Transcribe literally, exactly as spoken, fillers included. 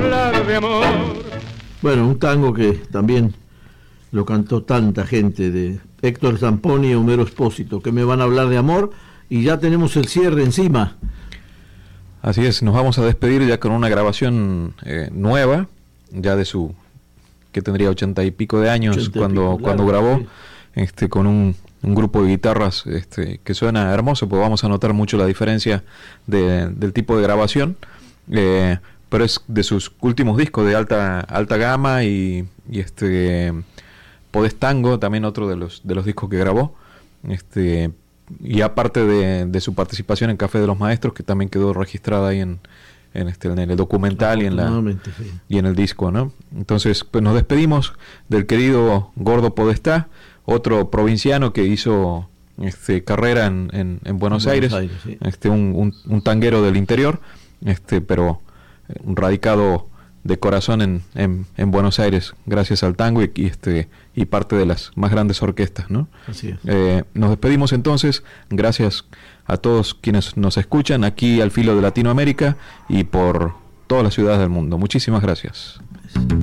hablar de amor. Bueno, un tango que también lo cantó tanta gente, de Héctor Zamponi y Homero Espósito, que me van a hablar de amor, y ya tenemos el cierre encima. Así es, nos vamos a despedir ya con una grabación eh, nueva, ya de su, que tendría ochenta y pico de años cuando, pico, cuando claro, grabó, sí. este, con un, un grupo de guitarras este, que suena hermoso, pues vamos a notar mucho la diferencia de, del tipo de grabación, eh, pero es de sus últimos discos de alta, alta gama, y, y este Podés Tango, también otro de los, de los discos que grabó, este y aparte de, de su participación en Café de los Maestros, que también quedó registrada ahí en, en, este, en el documental y en, la, sí. y en el disco, ¿no? Entonces, pues nos despedimos del querido Gordo Podestá, otro provinciano que hizo este, carrera en, en, en Buenos, Buenos Aires, Aires sí. este, un, un, un tanguero del interior, este, pero un radicado de corazón en, en, en Buenos Aires, gracias al tango y, y este y parte de las más grandes orquestas, ¿no? Así es. Eh, nos despedimos entonces, gracias a todos quienes nos escuchan aquí al Filo de Latinoamérica y por todas las ciudades del mundo. Muchísimas gracias.